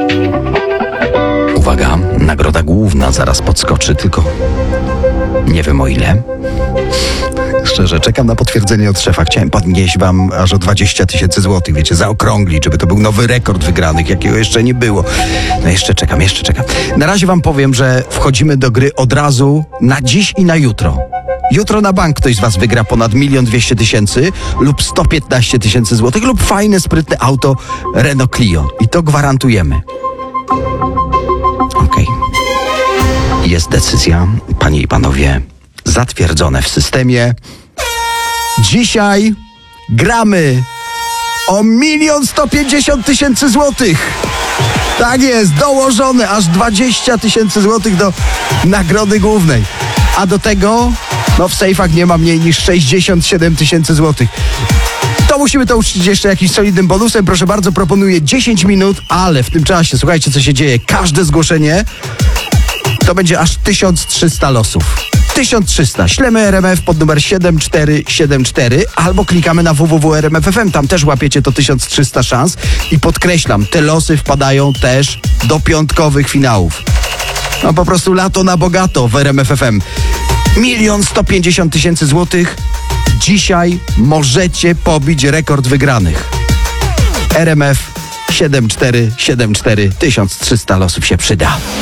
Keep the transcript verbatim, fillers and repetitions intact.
Uwaga, nagroda główna zaraz podskoczy, tylko nie wiem o ile. Szczerze, czekam na potwierdzenie od szefa. Chciałem podnieść wam aż o dwadzieścia tysięcy złotych, wiecie, zaokrąglić, żeby to był nowy rekord wygranych, jakiego jeszcze nie było. No jeszcze czekam, jeszcze czekam. Na razie wam powiem, że wchodzimy do gry od razu na dziś i na jutro. Jutro na bank ktoś z was wygra ponad milion dwieście tysięcy lub sto piętnaście tysięcy złotych lub fajne, sprytne auto Renault Clio. I to gwarantujemy. Okej. Okay. Jest decyzja, panie i panowie, zatwierdzone w systemie. Dzisiaj gramy o milion sto pięćdziesiąt tysięcy złotych. Tak jest, dołożone aż dwadzieścia tysięcy złotych do nagrody głównej. A do tego, no w sejfach nie ma mniej niż sześćdziesiąt siedem tysięcy złotych. To musimy to uczcić jeszcze jakimś solidnym bonusem. Proszę bardzo, proponuję dziesięć minut, ale w tym czasie, słuchajcie, co się dzieje. Każde zgłoszenie to będzie aż tysiąc trzysta losów. tysiąc trzysta. Ślemy R M F pod numer siedem cztery siedem cztery albo klikamy na w w w kropka r m f f m. Tam też łapiecie to tysiąc trzysta szans. I podkreślam, te losy wpadają też do piątkowych finałów. No po prostu lato na bogato w R M F F M. Milion sto pięćdziesiąt tysięcy złotych. Dzisiaj możecie pobić rekord wygranych. R M F siedem cztery siedem cztery. tysiąc trzysta losów się przyda.